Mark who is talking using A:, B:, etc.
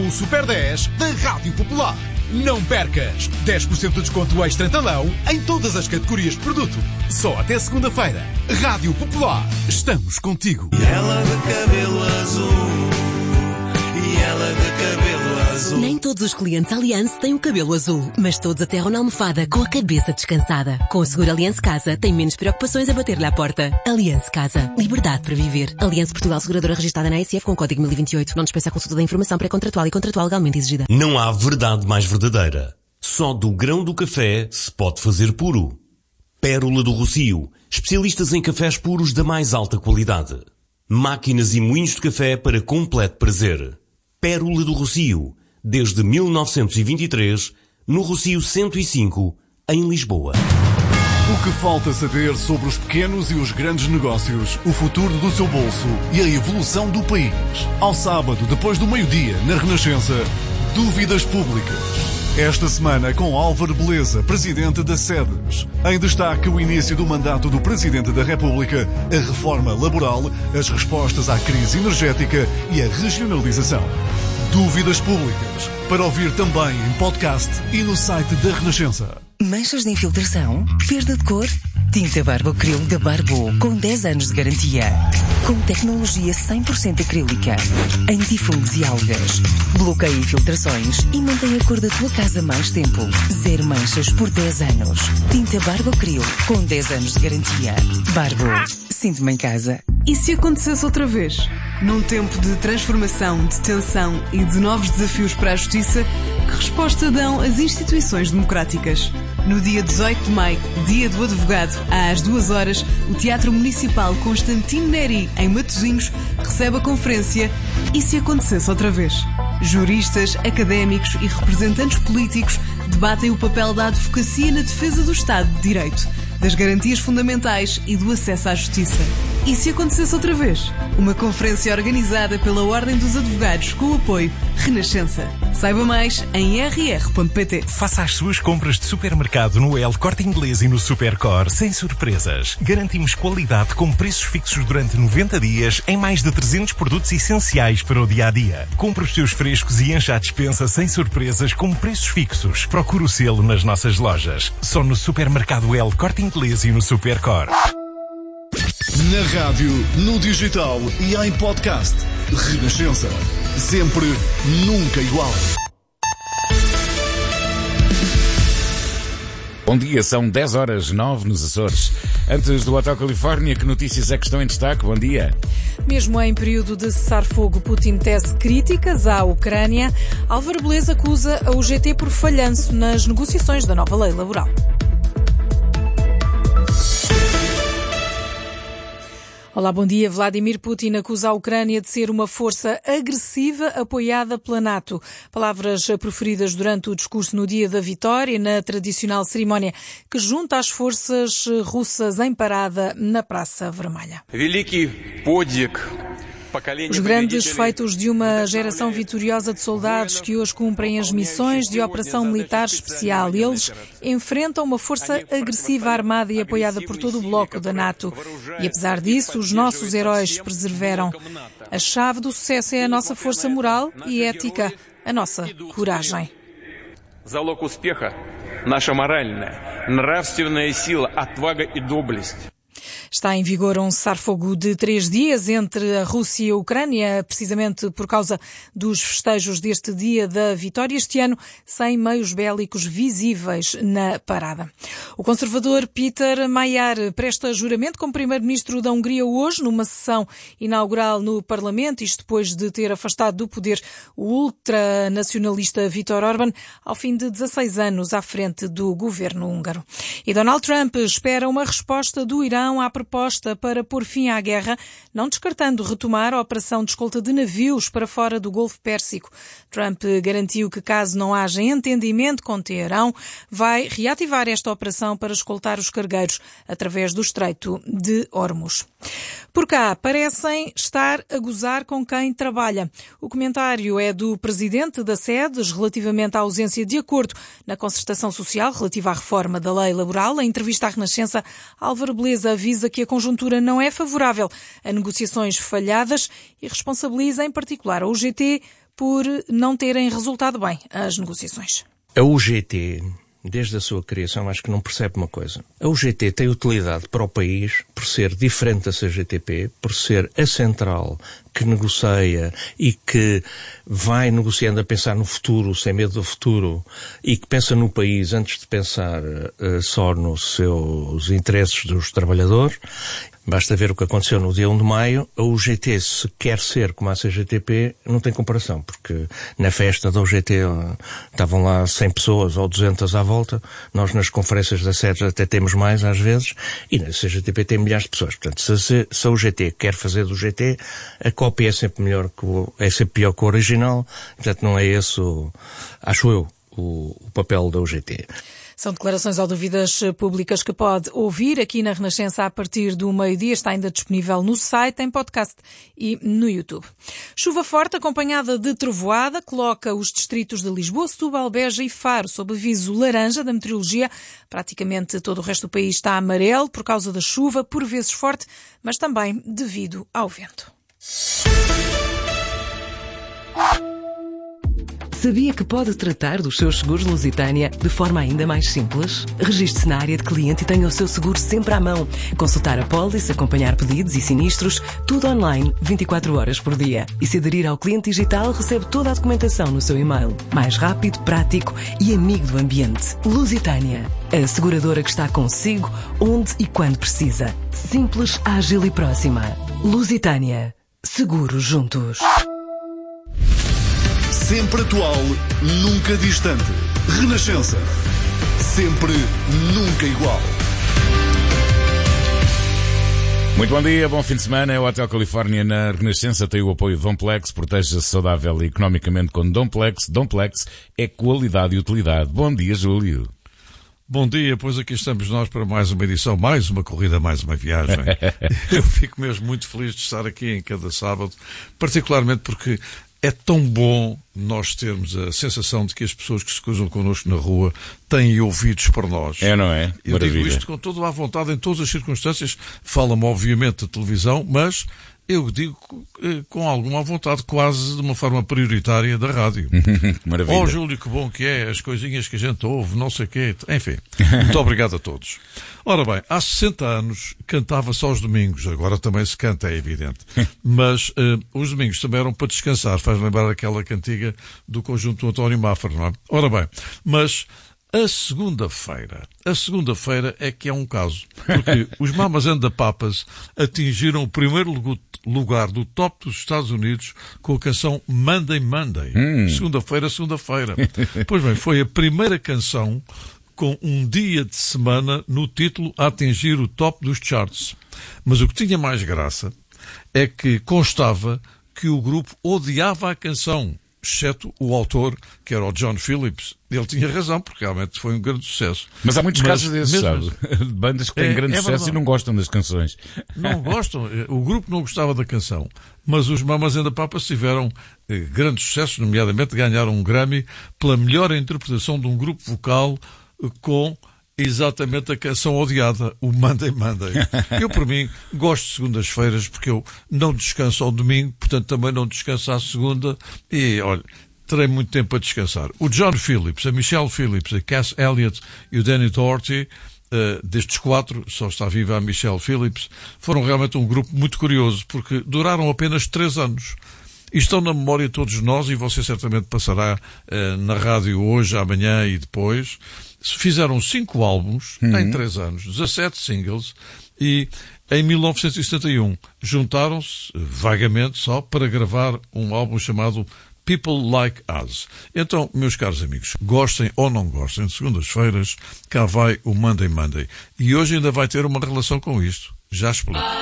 A: com o Super 10 da Rádio Popular. Não percas! 10% de desconto extra em talão em todas as categorias de produto. Só até segunda-feira. Rádio Popular. Estamos contigo.
B: E ela de cabelo azul. E ela de cabelo azul.
C: Nem todos os clientes Allianz têm o cabelo azul, mas todos aterram na almofada com a cabeça descansada. Com o seguro Allianz Casa, tem menos preocupações a bater-lhe à porta. Allianz Casa. Liberdade para viver. Allianz Portugal, seguradora registrada na ASF com código 1028. Não dispensa a consulta da informação pré-contratual e contratual legalmente exigida.
D: Não há verdade mais verdadeira. Só do grão do café se pode fazer puro. Pérola do Rossio. Especialistas em cafés puros da mais alta qualidade. Máquinas e moinhos de café para completo prazer. Pérola do Rossio. Desde 1923, no Rossio 105, em Lisboa.
E: O que falta saber sobre os pequenos e os grandes negócios, o futuro do seu bolso e a evolução do país. Ao sábado, depois do meio-dia, na Renascença, Dúvidas Públicas. Esta semana com Álvaro Beleza, Presidente da SEDES. Em destaque o início do mandato do Presidente da República, a reforma laboral, as respostas à crise energética e a regionalização. Dúvidas Públicas, para ouvir também em podcast e no site da Renascença.
F: Manchas de infiltração? Perda de cor? Tinta Barbo Acryl da Barbo, com 10 anos de garantia. Com tecnologia 100% acrílica. Antifungos e algas. Bloqueia infiltrações e mantém a cor da tua casa mais tempo. 0 manchas por 10 anos. Tinta Barbo Acryl, com 10 anos de garantia. Barbo, sinto-me em casa.
G: E se acontecesse outra vez? Num tempo de transformação, de tensão e de novos desafios para a justiça, que resposta dão as instituições democráticas? No dia 18 de maio, Dia do Advogado, às 2h, o Teatro Municipal Constantino Neri, em Matosinhos, recebe a conferência E se acontecesse outra vez? Juristas, académicos e representantes políticos debatem o papel da advocacia na defesa do Estado de Direito, das garantias fundamentais e do acesso à justiça. E se acontecesse outra vez? Uma conferência organizada pela Ordem dos Advogados com o apoio Renascença. Saiba mais em rr.pt.
H: Faça as suas compras de supermercado no El Corte Inglês e no Supercor sem surpresas. Garantimos qualidade com preços fixos durante 90 dias em mais de 300 produtos essenciais para o dia-a-dia. Compre os seus frescos e encha a despensa sem surpresas com preços fixos. Procure o selo nas nossas lojas. Só no Supermercado El Corte Inglês e no Supercor.
E: Na rádio, no digital e em podcast. Renascença. Sempre, nunca igual.
I: Bom dia, são 10h09 nos Açores. Antes do Hotel Califórnia, que notícias é que estão em destaque? Bom dia.
J: Mesmo em período de cessar-fogo, Putin tece críticas à Ucrânia. Álvaro Beleza acusa a UGT por falhanço nas negociações da nova lei laboral. Olá, bom dia. Vladimir Putin acusa a Ucrânia de ser uma força agressiva apoiada pela NATO. Palavras proferidas durante o discurso no dia da vitória, na tradicional cerimónia que junta as forças russas em parada na Praça Vermelha. Os grandes feitos de uma geração vitoriosa de soldados que hoje cumprem as missões de operação militar especial. Eles enfrentam uma força agressiva armada e apoiada por todo o bloco da NATO. E apesar disso, os nossos heróis perseveram. A chave do sucesso é a nossa força moral e ética, a nossa coragem.
K: Залог успеха – наша моральная, нравственная сила, отвага и доблесть.
J: Está em vigor um cessar-fogo de 3 dias entre a Rússia e a Ucrânia, precisamente por causa dos festejos deste dia da vitória, este ano sem meios bélicos visíveis na parada. O conservador Peter Mayer presta juramento como primeiro-ministro da Hungria hoje, numa sessão inaugural no Parlamento, isto depois de ter afastado do poder o ultranacionalista Viktor Orbán, ao fim de 16 anos à frente do governo húngaro. E Donald Trump espera uma resposta do Irão à proposta para pôr fim à guerra, não descartando retomar a operação de escolta de navios para fora do Golfo Pérsico. Trump garantiu que, caso não haja entendimento com Teherão, vai reativar esta operação para escoltar os cargueiros através do Estreito de Hormuz. Por cá, parecem estar a gozar com quem trabalha. O comentário é do presidente da SEDES relativamente à ausência de acordo na concertação social relativa à reforma da lei laboral. Em entrevista à Renascença, Álvaro Beleza avisa que a conjuntura não é favorável a negociações falhadas e responsabiliza em particular a UGT por não terem resultado bem as negociações.
L: A UGT, desde a sua criação, acho que não percebe uma coisa. A UGT tem utilidade para o país por ser diferente da CGTP, por ser a central que negocia e que vai negociando a pensar no futuro, sem medo do futuro, e que pensa no país antes de pensar só nos seus interesses dos trabalhadores. Basta ver o que aconteceu no dia 1 de maio. A UGT, se quer ser como a CGTP, não tem comparação, porque na festa da UGT estavam lá 100 pessoas ou 200 à volta. Nós nas conferências da SEDES até temos mais às vezes, e na CGTP tem milhares de pessoas. Portanto, se a UGT quer fazer do GT, a cópia é sempre melhor é sempre pior que o original. Portanto, não é esse, acho eu, o papel da UGT.
J: São declarações ou dúvidas públicas que pode ouvir aqui na Renascença a partir do meio-dia. Está ainda disponível no site, em podcast e no YouTube. Chuva forte acompanhada de trovoada coloca os distritos de Lisboa, Setúbal, Beja e Faro sob aviso laranja da meteorologia. Praticamente todo o resto do país está amarelo por causa da chuva, por vezes forte, mas também devido ao vento.
F: Sabia que pode tratar dos seus seguros Lusitânia de forma ainda mais simples? Registre-se na área de cliente e tenha o seu seguro sempre à mão. Consultar a pólice, acompanhar pedidos e sinistros, tudo online, 24 horas por dia. E se aderir ao cliente digital, recebe toda a documentação no seu e-mail. Mais rápido, prático e amigo do ambiente. Lusitânia, a seguradora que está consigo, onde e quando precisa. Simples, ágil e próxima. Lusitânia. Seguros juntos.
E: Sempre atual, nunca distante. Renascença. Sempre, nunca igual.
I: Muito bom dia, bom fim de semana. É o Hotel Califórnia na Renascença. Tem o apoio de Domplex. Proteja-se saudável e economicamente com Domplex. Domplex é qualidade e utilidade. Bom dia, Júlio.
M: Bom dia, pois aqui estamos nós para mais uma edição, mais uma corrida, mais uma viagem. Eu fico mesmo muito feliz de estar aqui em cada sábado, particularmente porque é tão bom nós termos a sensação de que as pessoas que se cruzam connosco na rua têm ouvidos para nós.
I: É, não é?
M: Eu digo isto com toda a vontade, em todas as circunstâncias. Fala-me, obviamente, da televisão, mas eu digo com alguma vontade, quase de uma forma prioritária, da rádio.
I: Maravilha.
M: Oh, Júlio, que bom que é, as coisinhas que a gente ouve, não sei o quê. Enfim, muito obrigado a todos. Ora bem, há 60 anos cantava-se aos domingos, agora também se canta, é evidente. Mas os domingos também eram para descansar, faz lembrar aquela cantiga do conjunto do António Mafra, não é? Ora bem, mas a segunda-feira é que é um caso, porque os Mamas and the Papas atingiram o primeiro lugar do top dos Estados Unidos com a canção Monday Monday. Segunda-feira. Pois bem, foi a primeira canção com um dia de semana no título a atingir o top dos charts. Mas o que tinha mais graça é que constava que o grupo odiava a canção, exceto o autor, que era o John Phillips. Ele tinha razão, porque realmente foi um grande sucesso.
I: Mas há muitos casos desses, sabe? De bandas que têm grande sucesso e não gostam das canções.
M: Não gostam. O grupo não gostava da canção. Mas os Mamas and the Papas tiveram grandes sucessos, nomeadamente ganharam um Grammy pela melhor interpretação de um grupo vocal com exatamente a canção odiada, o Monday Monday. Eu, por mim, gosto de segundas-feiras porque eu não descanso ao domingo, portanto também não descanso à segunda e, olha, terei muito tempo a descansar. O John Phillips, a Michelle Phillips, a Cass Elliot e o Danny Doherty, destes 4, só está viva a Michelle Phillips, foram realmente um grupo muito curioso porque duraram apenas 3 anos. E estão na memória de todos nós, e você certamente passará na rádio hoje, amanhã e depois. Fizeram 5 álbuns em 3 anos, 17 singles, e em 1971 juntaram-se, vagamente só, para gravar um álbum chamado People Like Us. Então, meus caros amigos, gostem ou não gostem de segundas-feiras, cá vai o Monday Monday. E hoje ainda vai ter uma relação com isto. Já explico.